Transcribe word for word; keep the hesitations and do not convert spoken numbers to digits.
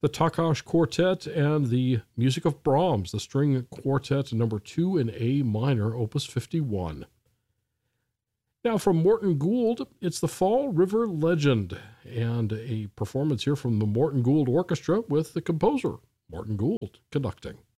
the Takash Quartet and the music of Brahms, the String Quartet number two in A minor, opus fifty-one. Now from Morton Gould, it's the Fall River Legend, and a performance here from the Morton Gould Orchestra with the composer, Morton Gould, conducting.